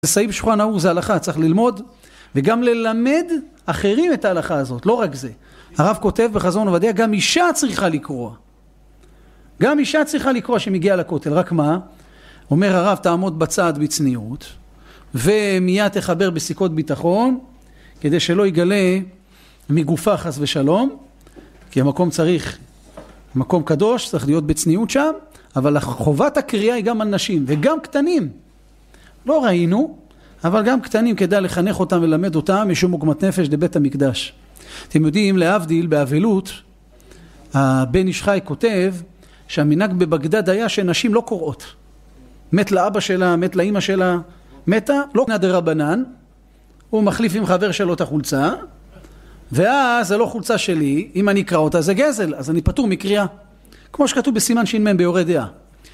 סעיף שולחן ערוך זה הלכה, צריך ללמוד וגם ללמד אחרים את ההלכה הזאת, לא רק זה. הרב כותב בחזון עובדיה, גם אישה צריכה לקרוא. גם אישה צריכה לקרוא שמגיעה לכותל, רק מה? אומר הרב, תעמוד בצד בצניעות, ומיד תחבר בסיכות ביטחון, כדי שלא יגלה מגופה חס ושלום, כי המקום צריך, מקום קדוש, צריך להיות בצניעות שם, אבל חובת הקריאה היא גם על נשים, וגם קטנים. לא ראינו, אבל גם קטנים כדאי לחנך אותם ולמד אותם, משום עוגמת נפש לבית המקדש. אתם יודעים, להבדיל, באבלות, הבן איש חי כותב, שהמנהג בבגדד היה שנשים לא קוראות. מת לאבא שלה, מת לאמא שלה, מתה, לא נדר רבנן, הוא מחליף עם חבר שלו את החולצה, ואז זה לא חולצה שלי, אם אני אקרא אותה זה גזל, אז אני פטור מקריאה. כמו שכתוב בסימן ש"מ ביורה דעה,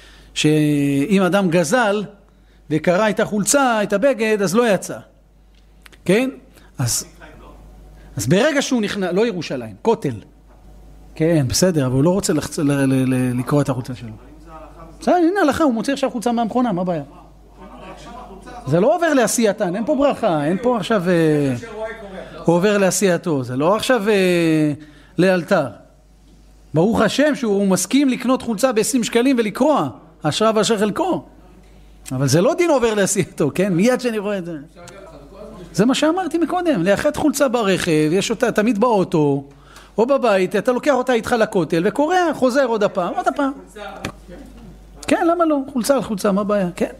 שאם אדם גזל וקרא את החולצה, את הבגד, אז לא יצא. כן? אז ברגע שהוא נכנע, לא ירושלים, כותל. כן, בסדר, אבל הוא לא רוצה לקרוא את החולצה שלו. בסדר, הנה הלכה, הוא מוציא עכשיו חולצה מהמכונה, מה הבעיה? זה לא עובר לעשייתן, אין פה ברכה, אין פה עכשיו... הוא עובר לעשייתו, זה לא עכשיו לאלתר. ברוך השם שהוא מסכים לקנות חולצה ב-20 שקלים ולקרוע, אשרה ואשר חלקו. אבל זה לא דין עובר לעשייתו, כן? מיד שאני רואה את זה. זה מה שאמרתי מקודם, לאחד חולצה ברכב, יש אותה תמיד באוטו, או בבית, אתה לוקח אותה איתך לכותל וקורא, חוזר עוד הפעם, עוד הפעם. כן, למה לא? חולצה על חולצה, מה הבעיה? כן.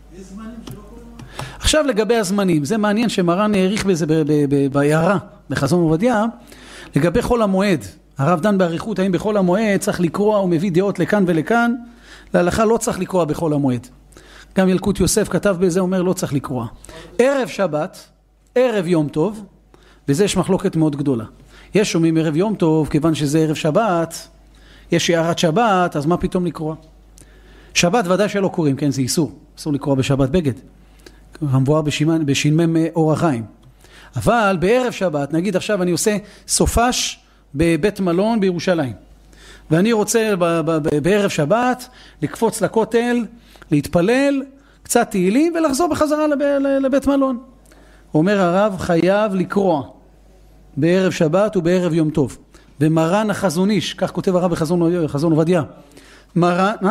עכשיו לגבי הזמנים, זה מעניין שמרן העריך בזה בעיירה, בחזון עובדיה, לגבי חול המועד. הרב דן באריכות, האם בחול המועד צריך לקרוא, הוא מביא דעות לכאן ולכאן, להלכה לא צריך לקרוא בחול המועד. גם ילקוט יוסף כתב בזה, אומר לא צריך לקרוא. ערב שבת, ערב יום טוב, וזה יש מחלוקת מאוד גדולה. יש שומעים ערב יום טוב, כיוון שזה ערב שבת, יש הערת שבת, אז מה פתאום לקרוא? שבת ודאי שלא קוראים, כן, זה איסור. אסור לקרוא בשבת בגד. המבואר בש"מ אור החיים. אבל בערב שבת, נגיד עכשיו אני עושה סופש בבית מלון בירושלים. ואני רוצה בערב שבת לקפוץ לכותל, להתפלל, קצת תהילים ולחזור בחזרה לבית מלון. אומר הרב, חייב לקרוא בערב שבת ובערב יום טוב. ומרן החזון איש, כך כותב הרב בחזון עובדיה. מרן, מה?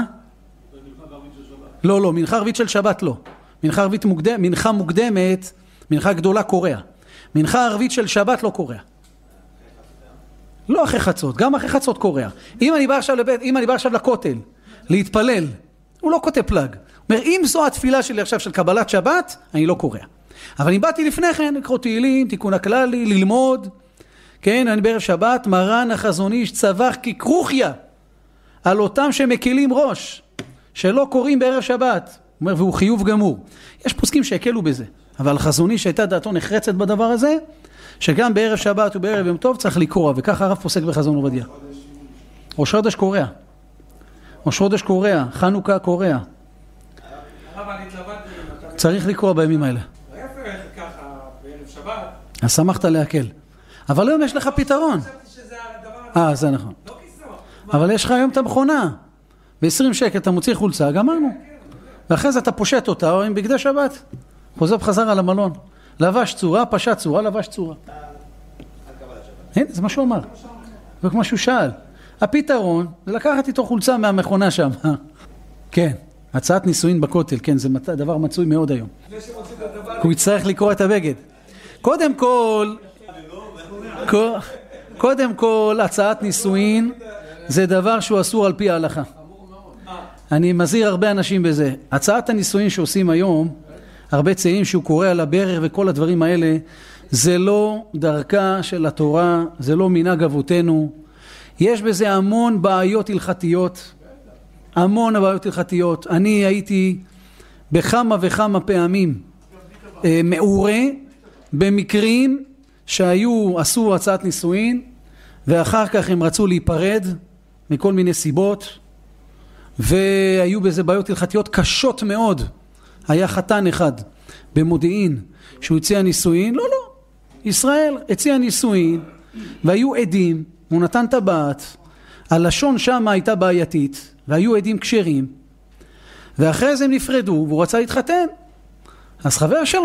לא, מנחה ערבית של שבת לא. מנחה מוקדמת, מנחה גדולה קורא. מנחה ערבית של שבת לא קורא. לא אחרי חצות, גם אחרי חצות קורא. אם אני בא עכשיו לכותל, להתפלל, הוא לא כותב פלג. אומר, אם זו התפילה שלי עכשיו של קבלת שבת, אני לא קורא. אבל אם באתי לפני כן, לקרוא תהילים, תיקון הכללי, ללמוד, כן, אני בערב שבת, מרן החזון איש צווח ככרוכיה, על אותם שמקלים ראש, שלא קוראים בערב שבת. אומר, והוא חיוב גמור. יש פוסקים שהקלו בזה, אבל החזון איש שהייתה דעתו נחרצת בדבר הזה, שגם בערב שבת ובערב יום טוב צריך לקרוא, וככה הרב פוסק בחזון עובדיה. ראש חודש קורא. ראש חודש קורא, חנוכה קורא. צריך לקרוא בימים האלה. אז שמחת להקל. אבל היום יש לך פתרון. זה נכון. אבל יש לך היום את המכונה. ב-20 שקל אתה מוציא חולצה, גמרנו. ואחרי זה אתה פושט אותה, או עם בגדי שבת. חוזר בחזרה למלון. לבש צורה, פשט צורה, לבש צורה. הנה, זה מה שהוא אמר. זה כמו שהוא שאל. הפתרון, זה לקחת איתו חולצה מהמכונה שם. כן, הצעת נישואין בכותל, כן, זה דבר מצוי מאוד היום. הוא יצטרך לקרוא את הבגד. קודם כל, הצעת נישואין זה דבר שהוא אסור על פי ההלכה. אני מזהיר הרבה אנשים בזה. הצעת הנישואין שעושים היום, הרבה צעירים שהוא קורא על הברך וכל הדברים האלה, זה לא דרכה של התורה, זה לא מנהג אבותינו. יש בזה המון בעיות הלכתיות, המון בעיות הלכתיות. אני הייתי בכמה וכמה פעמים מעורה במקרים עשו הצעת נישואין, ואחר כך הם רצו להיפרד מכל מיני סיבות, והיו בזה בעיות הלכתיות קשות מאוד. היה חתן אחד במודיעין שהוא הציע נישואין, לא, ישראל הציע נישואין, והיו עדים, הוא נתן טבעת, הלשון שם הייתה בעייתית, והיו עדים כשרים, ואחרי זה הם נפרדו, והוא רצה להתחתן. אז חבר שלו